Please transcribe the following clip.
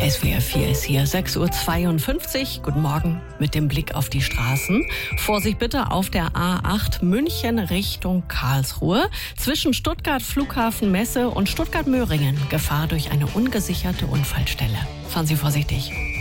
SWR 4 ist hier, 6:52 Uhr. Guten Morgen mit dem Blick auf die Straßen. Vorsicht bitte auf der A8 München Richtung Karlsruhe. Zwischen Stuttgart Flughafen Messe und Stuttgart-Möhringen. Gefahr durch eine ungesicherte Unfallstelle. Fahren Sie vorsichtig.